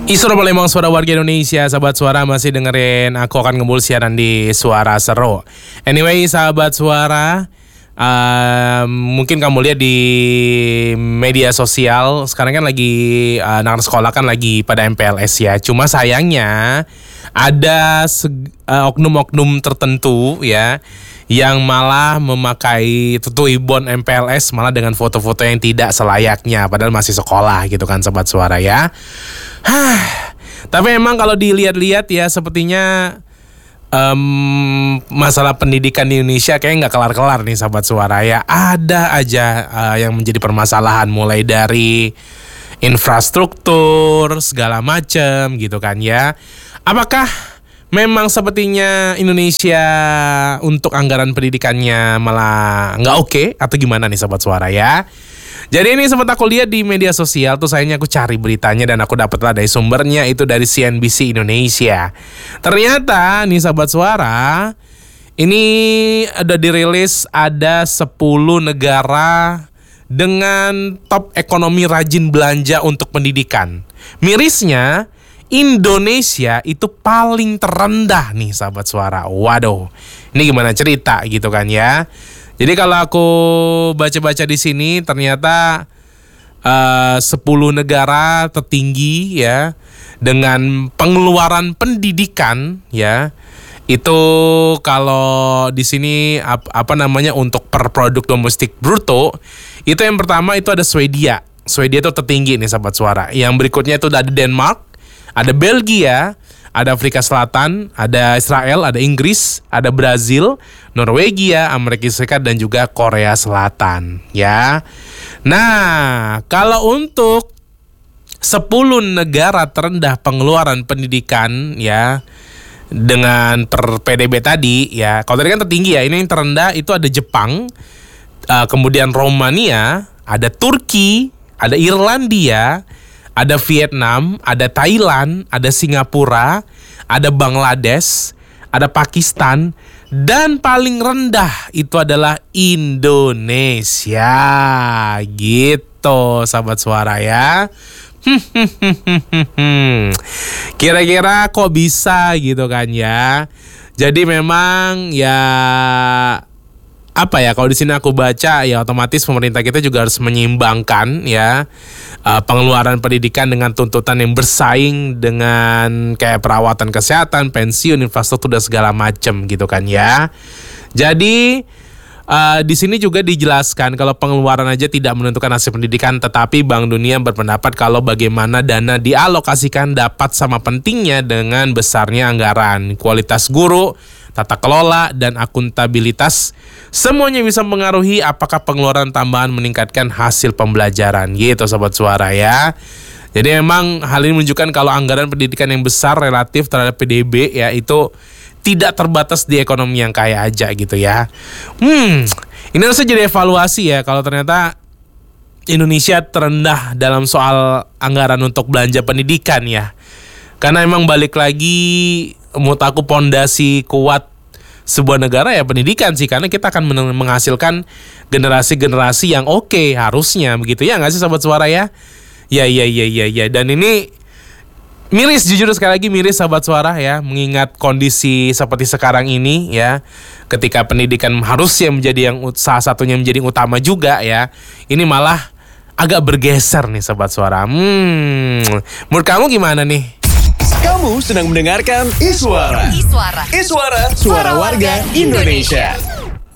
Isra Palembang, suara warga Indonesia. Sahabat Suara masih dengerin Aku Akan Ngebul siaran di Suara Seru. Anyway, sahabat Suara, mungkin kamu lihat di media sosial sekarang kan lagi anak sekolah kan lagi pada MPLS ya. Cuma sayangnya ada oknum-oknum tertentu ya yang malah memakai tutuyibon MPLS malah dengan foto-foto yang tidak selayaknya, padahal masih sekolah gitu kan, Sobat Suara ya. Tapi emang kalau dilihat-lihat ya sepertinya masalah pendidikan di Indonesia kayaknya nggak kelar-kelar nih, Sobat Suara ya. Ada aja yang menjadi permasalahan, mulai dari infrastruktur segala macam gitu kan ya. Apakah memang sepertinya Indonesia untuk anggaran pendidikannya malah nggak oke atau gimana nih, Sobat Suara ya? Jadi ini sempat aku lihat di media sosial tuh, sayangnya aku cari beritanya dan aku dapatlah dari sumbernya itu dari CNBC Indonesia. Ternyata nih, Sobat Suara, ini ada dirilis ada 10 negara dengan top ekonomi rajin belanja untuk pendidikan. Mirisnya Indonesia itu paling terendah nih, Sahabat Suara. Waduh, ini gimana cerita gitu kan ya? Jadi kalau aku baca-baca di sini ternyata 10 negara tertinggi ya dengan pengeluaran pendidikan ya. Itu kalau di sini apa namanya untuk per produk domestik bruto, itu yang pertama itu ada Swedia. Swedia itu tertinggi nih, Sahabat Suara. Yang berikutnya itu ada Denmark, ada Belgia, ada Afrika Selatan, ada Israel, ada Inggris, ada Brazil, Norwegia, Amerika Serikat, dan juga Korea Selatan ya. Nah, kalau untuk 10 negara terendah pengeluaran pendidikan ya dengan per PDB tadi ya. Kalau tadi kan tertinggi ya, ini yang terendah itu ada Jepang, kemudian Romania, ada Turki, ada Irlandia, ada Vietnam, ada Thailand, ada Singapura, ada Bangladesh, ada Pakistan, dan paling rendah itu adalah Indonesia. Gitu, Sahabat Suara ya. Kira-kira kok bisa gitu kan ya. Jadi memang ya apa ya, kalau di sini aku baca ya otomatis pemerintah kita juga harus menyeimbangkan ya pengeluaran pendidikan dengan tuntutan yang bersaing dengan kayak perawatan kesehatan, pensiun, infrastruktur dan segala macam gitu kan ya. Jadi di sini juga dijelaskan kalau pengeluaran aja tidak menentukan hasil pendidikan, tetapi Bank Dunia berpendapat kalau bagaimana dana dialokasikan dapat sama pentingnya dengan besarnya anggaran. Kualitas guru, tata kelola, dan akuntabilitas semuanya bisa mengaruhi apakah pengeluaran tambahan meningkatkan hasil pembelajaran gitu, Sobat Suara ya. Jadi memang hal ini menunjukkan kalau anggaran pendidikan yang besar relatif terhadap PDB ya itu tidak terbatas di ekonomi yang kaya aja gitu ya. Ini harusnya jadi evaluasi ya kalau ternyata Indonesia terendah dalam soal anggaran untuk belanja pendidikan ya. Karena emang balik lagi menurut aku pondasi kuat sebuah negara ya pendidikan sih, karena kita akan menghasilkan generasi-generasi yang oke harusnya begitu ya, nggak sih, Sobat Suara ya? Ya. Dan ini miris, jujur sekali lagi miris, Sahabat Suara ya, mengingat kondisi seperti sekarang ini ya, ketika pendidikan harusnya menjadi yang salah satunya menjadi utama juga ya, ini malah agak bergeser nih, Sobat Suara. Menurut kamu gimana nih? Kamu sedang mendengarkan Iswara. Suara warga Indonesia.